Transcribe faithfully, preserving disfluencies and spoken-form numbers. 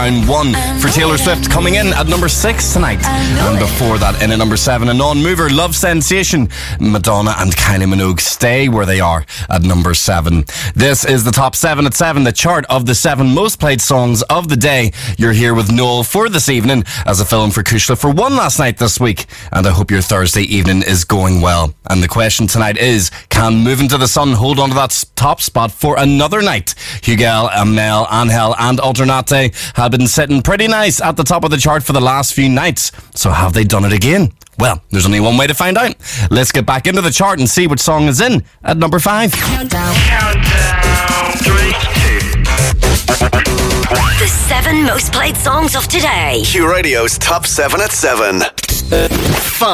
Round one for Taylor Swift, coming in at number six tonight. And before that, in at number seven, a non-mover, Love Sensation, Madonna and Kylie Minogue stay where they are at number seven. This is the top seven at seven, the chart of the seven most played songs of the day. You're here with Noel for this evening as a film for Kushla for one last night this week, and I hope your Thursday evening is going well. And the question tonight is, can Moving to the Sun hold on to that top spot for another night? Huguel, Amel, Angel and Alternate have been sitting pretty nice at the top of the chart for the last few nights. So have they done it again? Well, there's only one way to find out. Let's get back into the chart and see which song is in at number five. Countdown. Countdown. Three, two, one. The seven most played songs of today. Q Radio's top seven at seven. Five.